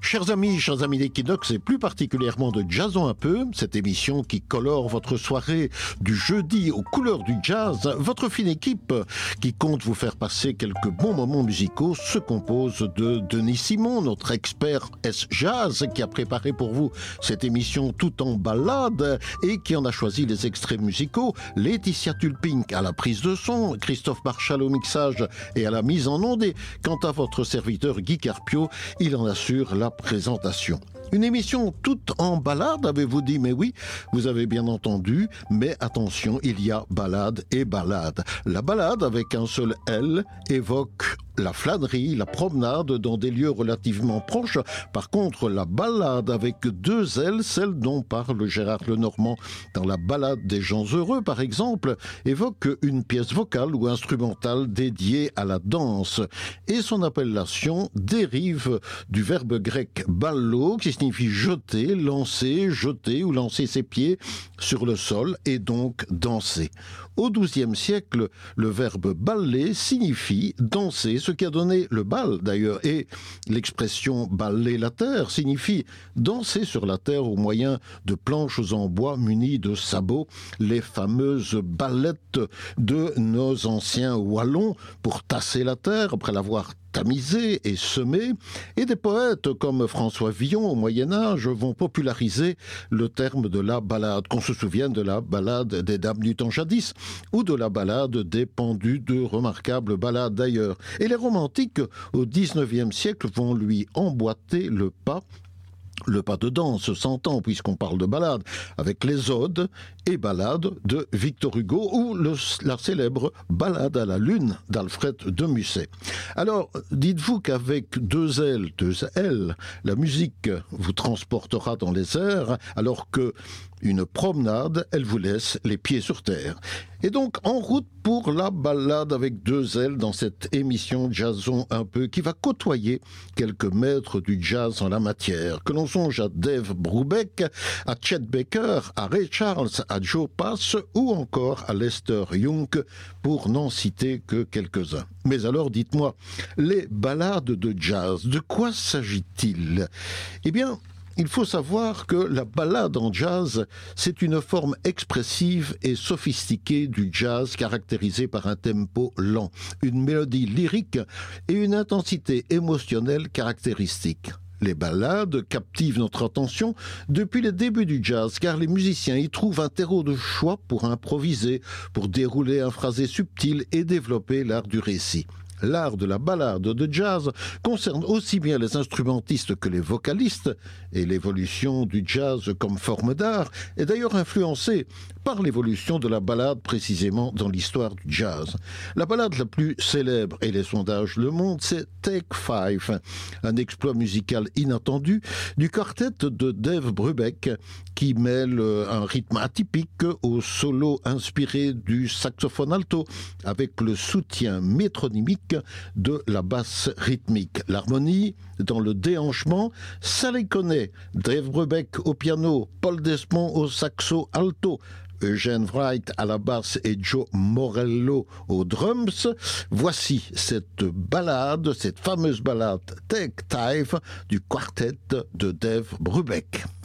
Chers amis d'Equinox et plus particulièrement de Jazzons un peu, cette émission qui colore votre soirée du jeudi aux couleurs du jazz, votre fine équipe qui compte vous faire passer quelques bons moments musicaux se compose de Denis Simon, notre expert S-Jazz qui a préparé pour vous cette émission tout en ballade et qui en a choisi les extraits musicaux, Laetitia Tulpink à la prise de son, Christophe Marchal au mixage et à la mise en onde et quant à votre serviteur Guy Carpio, il en assure la présentation. Une émission toute en balade, avez-vous dit? Mais oui, vous avez bien entendu, mais attention, il y a balade et balade. La balade, avec un seul L, évoque la flânerie, la promenade dans des lieux relativement proches. Par contre, la ballade avec deux L, celle dont parle Gérard Lenormand dans la Ballade des gens heureux, par exemple, évoque une pièce vocale ou instrumentale dédiée à la danse. Et son appellation dérive du verbe grec ballo, qui signifie jeter, lancer, jeter ou lancer ses pieds sur le sol et donc danser. Au XIIe siècle, le verbe baller signifie danser, ce qui a donné le bal d'ailleurs. Et l'expression baller la terre signifie danser sur la terre au moyen de planches en bois munies de sabots, les fameuses ballettes de nos anciens Wallons pour tasser la terre après l'avoir tamisé et semé, et des poètes comme François Villon au Moyen-Âge vont populariser le terme de la ballade, qu'on se souvienne de la ballade des dames du temps jadis, ou de la ballade des pendus, de remarquables ballades d'ailleurs. Et les romantiques, au XIXe siècle, vont lui emboîter le pas de danse s'entend puisqu'on parle de ballade, avec les odes et ballades de Victor Hugo ou la célèbre Ballade à la lune d'Alfred de Musset. Alors, dites-vous qu'avec deux L, la musique vous transportera dans les airs, alors que une promenade, elle vous laisse les pieds sur terre. Et donc, en route pour la balade avec deux L dans cette émission Jazzons un peu, qui va côtoyer quelques maîtres du jazz en la matière. Que l'on songe à Dave Brubeck, à Chet Baker, à Ray Charles, à Joe Pass ou encore à Lester Young, pour n'en citer que quelques-uns. Mais alors, dites-moi, les ballades de jazz, de quoi s'agit-il? Eh bien, il faut savoir que la ballade en jazz, c'est une forme expressive et sophistiquée du jazz caractérisée par un tempo lent, une mélodie lyrique et une intensité émotionnelle caractéristique. Les ballades captivent notre attention depuis les débuts du jazz, car les musiciens y trouvent un terreau de choix pour improviser, pour dérouler un phrasé subtil et développer l'art du récit. L'art de la ballade de jazz concerne aussi bien les instrumentistes que les vocalistes, et l'évolution du jazz comme forme d'art est d'ailleurs influencée par l'évolution de la ballade précisément dans l'histoire du jazz. La ballade la plus célèbre, et les sondages le montrent, c'est Take Five, un exploit musical inattendu du quartet de Dave Brubeck qui mêle un rythme atypique au solo inspiré du saxophone alto avec le soutien métronymique de la basse rythmique. L'harmonie dans le déhanchement, ça les connaît. Dave Brubeck au piano, Paul Desmond au saxo alto, Eugene Wright à la basse et Joe Morello aux drums. Voici cette ballade, cette fameuse ballade Take Five du quartet de Dave Brubeck.